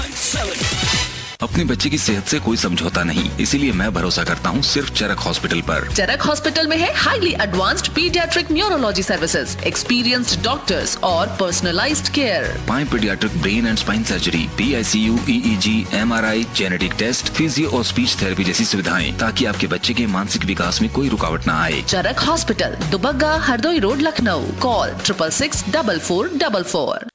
अपने बच्चे की सेहत से कोई समझौता नहीं, इसीलिए मैं भरोसा करता हूँ सिर्फ चरक हॉस्पिटल पर। चरक हॉस्पिटल में है highly advanced paediatric neurology services, experienced doctors और पर्सनलाइज्ड केयर। पाए paediatric brain and spine surgery, PICU, EEG, MRI, genetic test, physio और स्पीच थेरेपी जैसी सुविधाएं, ताकि आपके बच्चे के मानसिक विकास में कोई रुकावट न आए। चरक hospital, Dubagga, Hardoi road, Lucknow. Call 66644444।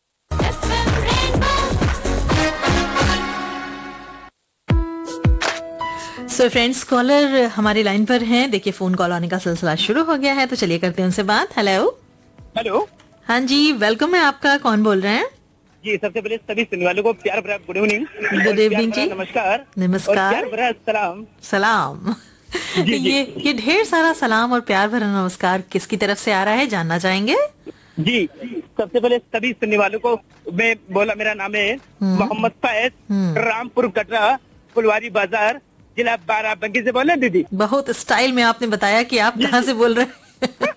So friends, collar हमारी लाइन पर हैं। देखिए फोन कॉल आने का सिलसिला शुरू हो गया है, तो चलिए करते हैं उनसे बात। हेलो। हेलो। हाँ जी, वेलकम है आपका। कौन बोल रहे हैं? जी, सबसे पहले सभी सुनने वालों को प्यार भरा गुड इवनिंग। गुड इवनिंग जी। नमस्कार। नमस्कार। प्यार भरा सलाम। सलाम। ये ढेर सारा सलाम और प्यार भरा नमस्कार किसकी तरफ से आ रहा है, जानना चाहेंगे? जी, सबसे पहले सभी सुनने वालों को मैं बोला, मेरा नाम है मोहम्मद फैज, रामपुर कटरा, फुलवारी बाजार, जिला बाराबंकी से बोले दीदी। बहुत स्टाइल में आपने बताया कि आप कहाँ से बोल रहे हैं।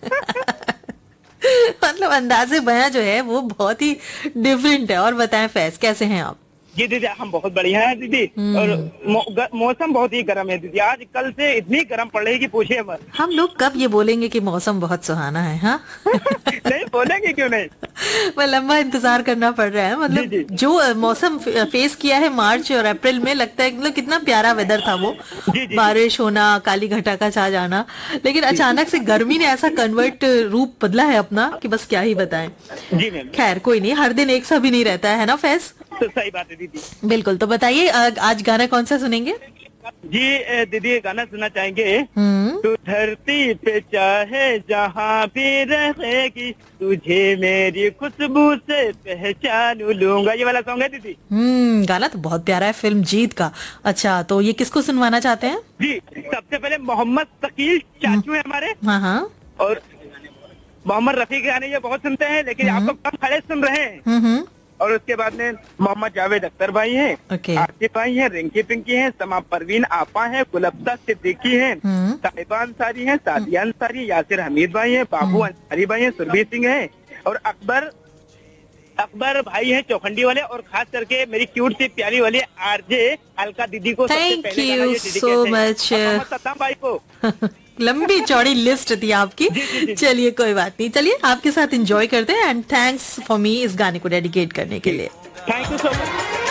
मतलब अंदाजे बयां जो है वो बहुत ही डिफरेंट है। और बताएं फैज, कैसे हैं आप? जी दीदी, हम बहुत बढ़िया हैं दीदी। और मौसम बहुत ही गर्म है दीदी, आज कल से इतनी गर्म पड़ रही है कि पूछिए मत। हम लोग कब ये बोलेंगे कि मौसम बहुत सुहाना है? हाँ। नहीं बोलेंगे, क्यों नहीं। मैं लंबा इंतजार करना पड़ रहा है। मतलब जो मौसम फेस किया है मार्च और अप्रैल में, लगता है मतलब कितना प्यारा वेदर था वो। बारिश होना, काली घटा का छा जाना, लेकिन अचानक से गर्मी ने ऐसा कन्वर्ट रूप बदला है अपना कि बस क्या ही बताएं। जी मैम। खैर कोई नहीं, हर दिन एक सा भी नहीं रहता है ना फैज। तो सही बात है दीदी। बिल्कुल। तो बताइए आज गाना कौन सा सुनेंगे? जी दीदी, गाना सुनना चाहेंगे। तू धरती पे चाहे जहाँ भी रहेगी, तुझे मेरी खुशबू से पहचान लूंगा, ये वाला सॉन्ग है दीदी। गाना तो बहुत प्यारा है, फिल्म जीत का। अच्छा, तो ये किसको सुनवाना चाहते हैं? जी, सबसे पहले मोहम्मद शकील चाचू है हमारे। हाँ। और मोहम्मद रफी के गाने ये बहुत सुनते हैं, लेकिन आप तो कम खड़े सुन रहे हैं। और उसके बाद में मोहम्मद जावेद अख्तर भाई हैं, आसिफ भाई हैं, रिंकी पिंकी हैं, समा परवीन आपा हैं, गुलफ्ता सिद्दीकी हैं, साहिबा अंसारी हैं, सादिया अंसारी, यासिर हमीद भाई हैं, बाबू अंसारी भाई हैं, सुरभीर सिंह हैं, और अकबर भाई हैं चौखंडी वाले। और खास करके मेरी क्यूट सी प्यारी वाली RJ अलका दीदी को थैंक यू सो मच भाई को। लंबी चौड़ी लिस्ट थी आपकी। चलिए कोई बात नहीं, चलिए आपके साथ एंजॉय करते हैं। एंड थैंक्स फॉर मी इस गाने को डेडिकेट करने के लिए। Thank you so much.